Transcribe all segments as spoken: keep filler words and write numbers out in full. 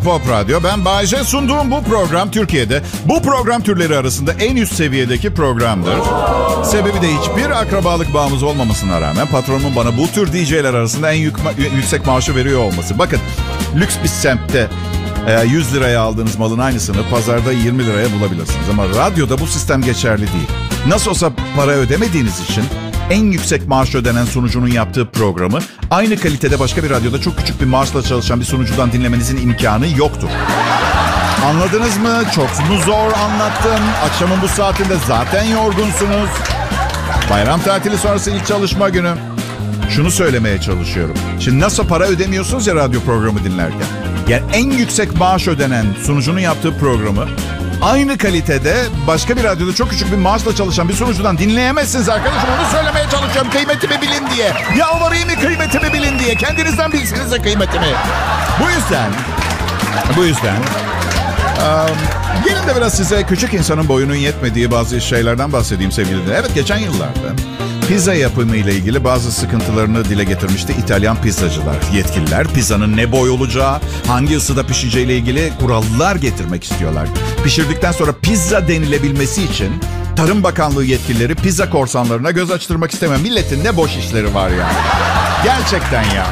Pop Radyo. Ben Bay J. Sunduğum bu program Türkiye'de bu program türleri arasında en üst seviyedeki programdır. Sebebi de hiçbir akrabalık bağımız olmamasına rağmen patronumun bana bu tür D J'ler arasında en yük, yüksek maaşı veriyor olması. Bakın, lüks bir semtte yüz liraya aldığınız malın aynısını pazarda yirmi liraya bulabilirsiniz. Ama radyoda bu sistem geçerli değil. Nasıl olsa para ödemediğiniz için en yüksek maaş ödenen sunucunun yaptığı programı aynı kalitede başka bir radyoda çok küçük bir maaşla çalışan bir sunucudan dinlemenizin imkanı yoktur. Anladınız mı? Çok mu zor anlattım? Akşamın bu saatinde zaten yorgunsunuz. Bayram tatili sonrası ilk çalışma günü. Şunu söylemeye çalışıyorum. Şimdi nasıl para ödemiyorsunuz ya radyo programı dinlerken. Yani en yüksek maaş ödenen sunucunun yaptığı programı aynı kalitede başka bir radyoda çok küçük bir maaşla çalışan bir sunucudan dinleyemezsiniz arkadaşım. Onu söylemeye çalışıyorum, kıymetimi bilin diye. Yalvarayım mı kıymetimi bilin diye. Kendinizden bilsinize kıymetimi. Bu yüzden, bu yüzden... Um, gelin de biraz size küçük insanın boyunun yetmediği bazı şeylerden bahsedeyim sevgili dinleyiciler. Evet, geçen yıllarda pizza yapımı ile ilgili bazı sıkıntılarını dile getirmişti İtalyan pizzacılar. Yetkililer pizzanın ne boy olacağı, hangi ısıda pişeceği ile ilgili kurallar getirmek istiyorlar. Pişirdikten sonra pizza denilebilmesi için Tarım Bakanlığı yetkilileri pizza korsanlarına göz açtırmak istemiyor. Milletin ne boş işleri var ya. Gerçekten ya.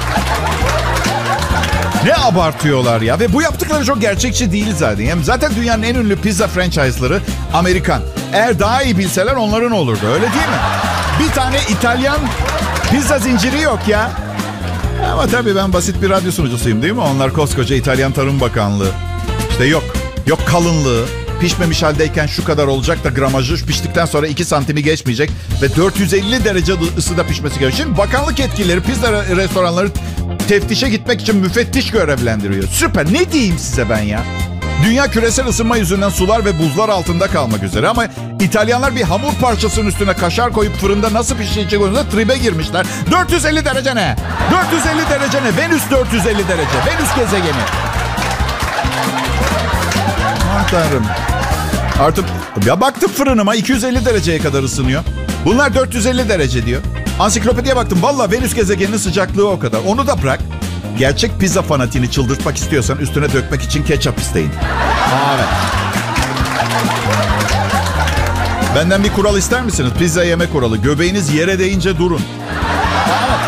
Ne abartıyorlar ya. Ve bu yaptıkları çok gerçekçi değil zaten. Yani zaten dünyanın en ünlü pizza franchise'ları Amerikan. Eğer daha iyi bilseler onların olurdu. Öyle değil mi? Bir tane İtalyan pizza zinciri yok ya. Ama tabii ben basit bir radyo sunucusuyum değil mi? Onlar koskoca İtalyan Tarım Bakanlığı. İşte yok. Yok kalınlığı. Pişmemiş haldeyken şu kadar olacak da gramajı piştikten sonra iki santimi geçmeyecek. Ve dört yüz elli derece ısıda pişmesi gerekiyor. Şimdi bakanlık yetkilileri pizza restoranları teftişe gitmek için müfettiş görevlendiriyor. Süper. Ne diyeyim size ben ya? Dünya küresel ısınma yüzünden sular ve buzlar altında kalmak üzere. Ama İtalyanlar bir hamur parçasının üstüne kaşar koyup fırında nasıl pişecek konusunda tribe girmişler. dört yüz elli derece ne? dört yüz elli derece ne? Venüs dört yüz elli derece. Venüs gezegeni. Aman Tanrım. Artık ya baktım fırınıma iki yüz elli dereceye kadar ısınıyor. Bunlar dört yüz elli derece diyor. Ansiklopediye baktım. Valla Venüs gezegeninin sıcaklığı o kadar. Onu da bırak. Gerçek pizza fanatiğini çıldırtmak istiyorsan üstüne dökmek için ketçap isteyin. Aa, evet. Benden bir kural ister misiniz? Pizza yeme kuralı. Göbeğiniz yere değince durun. Evet.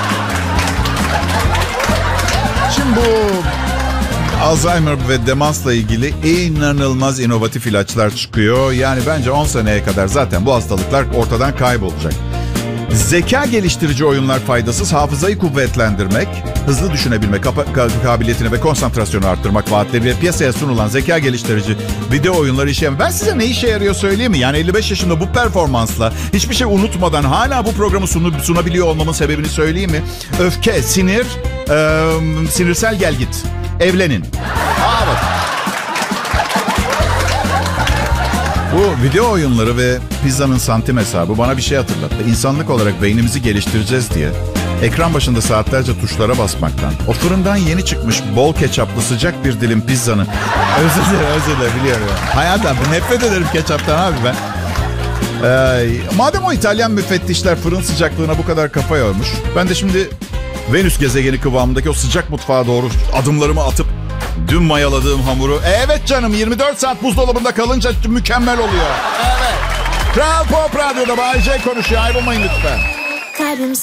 Şimdi bu Alzheimer ve demansla ilgili inanılmaz inovatif ilaçlar çıkıyor. Yani bence on seneye kadar zaten bu hastalıklar ortadan kaybolacak. Zeka geliştirici oyunlar faydasız, hafızayı kuvvetlendirmek, hızlı düşünebilme kapa- kabiliyetini ve konsantrasyonu arttırmak vaatleriyle piyasaya sunulan zeka geliştirici video oyunları işe yarıyor. Ben size ne işe yarıyor söyleyeyim mi? Yani elli beş yaşında bu performansla hiçbir şey unutmadan hala bu programı sunu- sunabiliyor olmamın sebebini söyleyeyim mi? Öfke, sinir, e- sinirsel gelgit. Evlenin. Aa, evet. Bu video oyunları ve pizzanın santim hesabı bana bir şey hatırlattı. İnsanlık olarak beynimizi geliştireceğiz diye ekran başında saatlerce tuşlara basmaktan, o fırından yeni çıkmış bol ketçaplı sıcak bir dilim pizzanın... Özür dilerim, özür dilerim, biliyorum. Hayatım, nefret ederim ketçaptan abi ben. Ee, madem o İtalyan müfettişler fırın sıcaklığına bu kadar kafa yormuş, ben de şimdi Venüs gezegeni kıvamındaki o sıcak mutfağa doğru adımlarımı atıp dün mayaladığım hamuru... Evet canım, yirmi dört saat buzdolabında kalınca mükemmel oluyor. Evet. Kral Pop Radyo'da Bay J konuşuyor. Ayrılmayın lütfen. Kalbim